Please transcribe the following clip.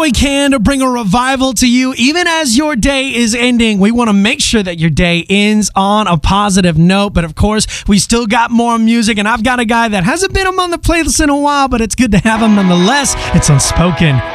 we can to bring a revival to you. Even as your day is ending, we want to make sure that your day ends on a positive note. But of course, we still got more music, and I've got a guy that hasn't been on the playlist in a while, but it's good to have him nonetheless. It's Unspoken.